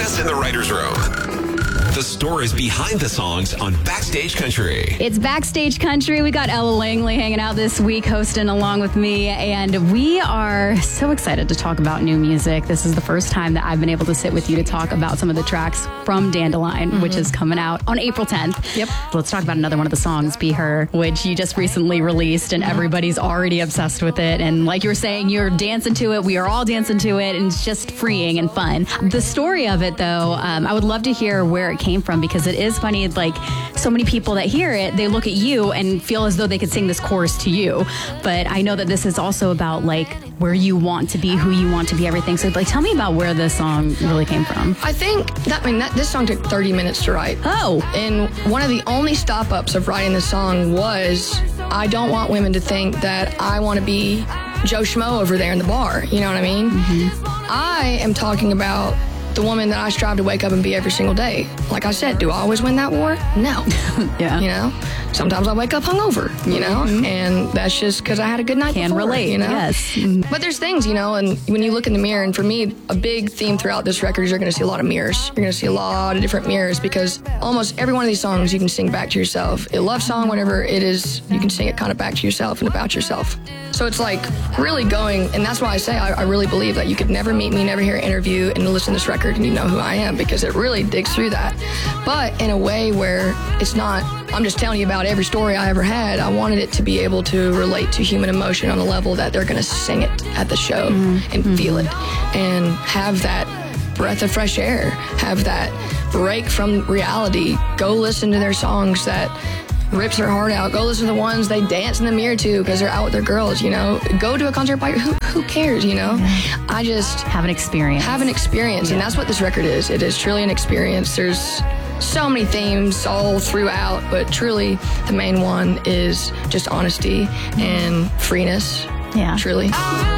best in the writer's room. The stories behind the songs on Backstage Country. It's Backstage Country. We got Ella Langley hanging out this week, hosting along with me, and we are so excited to talk about new music. This is the first time that I've been able to sit with you to talk about some of the tracks from Dandelion, which is coming out on April 10th. Yep. Let's talk about another one of the songs, Be Her, which you just recently released, and everybody's already obsessed with it. And like you were saying, you're dancing to it. We are all dancing to it, and it's just freeing and fun. The story of it, though, I would love to hear where it came from, because it is funny, like so many people that hear it, they look at you and feel as though they could sing this chorus to you. But I know that this is also about like where you want to be, who you want to be, everything. So like, tell me about where this song really came from. I think this song took 30 minutes to write. Oh. And one of the only stop-ups of writing this song was, I don't want women to think that I want to be Joe Schmo over there in the bar. You know what I mean? I am talking about the woman that I strive to wake up and be every single day. Like I said, do I always win that war? No. Yeah. You know? Sometimes I wake up hungover, you know? And that's just because I had a good night Can before, relate, you know? yes. But there's things, you know, and when you look in the mirror, and for me, a big theme throughout this record is you're going to see a lot of mirrors. You're going to see a lot of different mirrors, because almost every one of these songs you can sing back to yourself. A love song, whatever it is, you can sing it kind of back to yourself and about yourself. So it's like really going, and that's why I say I really believe that you could never meet me, never hear an interview, and listen to this record and you know who I am, because it really digs through that. But in a way where it's not, I'm just telling you about every story I ever had. I wanted it to be able to relate to human emotion on a level that they're going to sing it at the show and feel it and have that breath of fresh air, have that break from reality. Go listen to their songs that rips their heart out. Go listen to the ones they dance in the mirror to because they're out with their girls, you know. Go to a concert by who cares, you know? I just Have an experience. and that's what this record is. It is truly an experience. There's so many themes all throughout, but truly the main one is just honesty and freeness. Yeah. Truly.